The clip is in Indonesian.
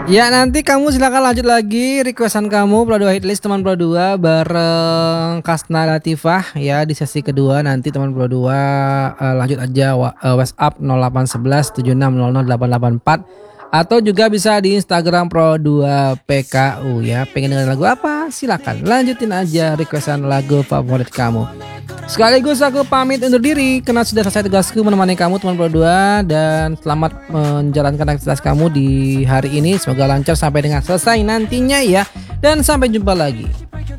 Ya nanti kamu silakan lanjut lagi requestan kamu Pro 2 Hitlist teman Pro 2 bareng Kasna Latifah ya di sesi kedua nanti teman Pro 2 lanjut aja WhatsApp 0811 7600 884 atau juga bisa di Instagram Pro 2 PKU ya. Pengen dengerin lagu apa? Silakan lanjutin aja requestan lagu favorit kamu. Sekaligus aku pamit undur diri karena sudah selesai tugasku menemani kamu teman Pro 2 dan selamat menjalankan aktivitas kamu di hari ini. Semoga lancar sampai dengan selesai nantinya ya. Dan sampai jumpa lagi.